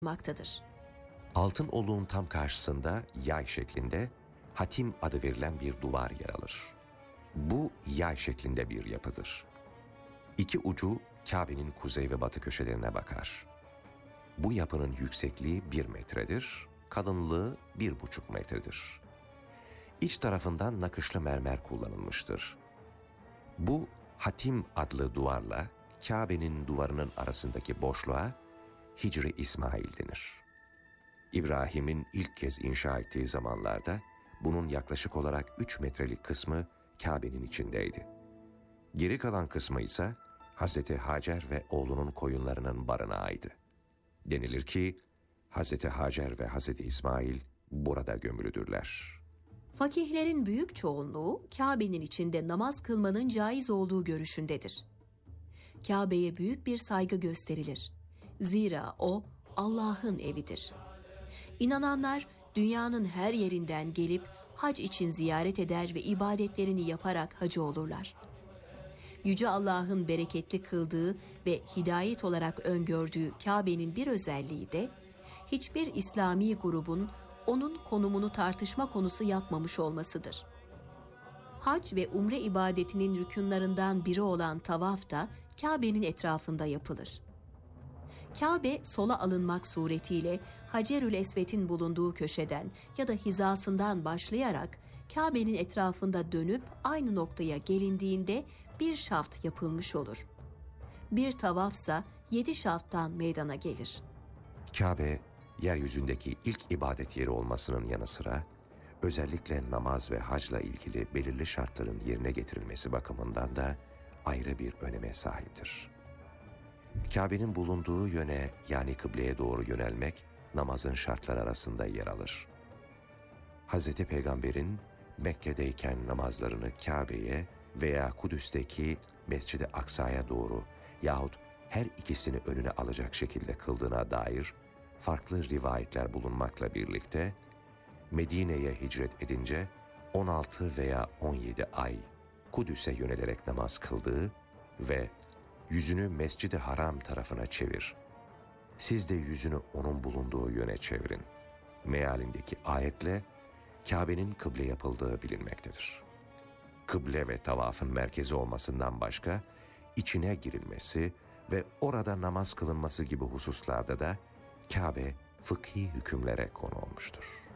bulunmaktadır. Altın oluğun tam karşısında yay şeklinde hatim adı verilen bir duvar yer alır. Bu yay şeklinde bir yapıdır. İki ucu Kabe'nin kuzey ve batı köşelerine bakar. Bu yapının yüksekliği 1 metredir, kalınlığı 1,5 metredir. İç tarafından nakışlı mermer kullanılmıştır. Bu hatim adlı duvarla Kabe'nin duvarının arasındaki boşluğa Hicr-i İsmail denir. İbrahim'in ilk kez inşa ettiği zamanlarda bunun yaklaşık olarak 3 metrelik kısmı Kabe'nin içindeydi. Geri kalan kısmı ise Hazreti Hacer ve oğlunun koyunlarının barınağıydı. Denilir ki Hazreti Hacer ve Hazreti İsmail burada gömülüdürler. Fakihlerin büyük çoğunluğu Kabe'nin içinde namaz kılmanın caiz olduğu görüşündedir. Kabe'ye büyük bir saygı gösterilir. Zira o Allah'ın evidir. İnananlar dünyanın her yerinden gelip hac için ziyaret eder ve ibadetlerini yaparak hacı olurlar. Yüce Allah'ın bereketli kıldığı ve hidayet olarak öngördüğü Kabe'nin bir özelliği de hiçbir İslami grubun onun konumunu tartışma konusu yapmamış olmasıdır. Hac ve umre ibadetinin rükünlerinden biri olan tavaf da Kabe'nin etrafında yapılır. Kabe sola alınmak suretiyle Hacerül Esved'in bulunduğu köşeden ya da hizasından başlayarak Kabe'nin etrafında dönüp aynı noktaya gelindiğinde bir şaft yapılmış olur. Bir tavafsa 7 şafttan meydana gelir. Kabe, yeryüzündeki ilk ibadet yeri olmasının yanı sıra, özellikle namaz ve hacla ilgili belirli şartların yerine getirilmesi bakımından da ayrı bir öneme sahiptir. Kabe'nin bulunduğu yöne yani kıbleye doğru yönelmek namazın şartları arasında yer alır. Hz. Peygamber'in Mekke'deyken namazlarını Kabe'ye veya Kudüs'teki Mescid-i Aksa'ya doğru yahut her ikisini önüne alacak şekilde kıldığına dair farklı rivayetler bulunmakla birlikte Medine'ye hicret edince 16 veya 17 ay Kudüs'e yönelerek namaz kıldığı ve yüzünü Mescid-i Haram tarafına çevir, siz de yüzünü onun bulunduğu yöne çevirin mealindeki ayetle Kabe'nin kıble yapıldığı bilinmektedir. Kıble ve tavafın merkezi olmasından başka içine girilmesi ve orada namaz kılınması gibi hususlarda da Kabe fıkhi hükümlere konu olmuştur.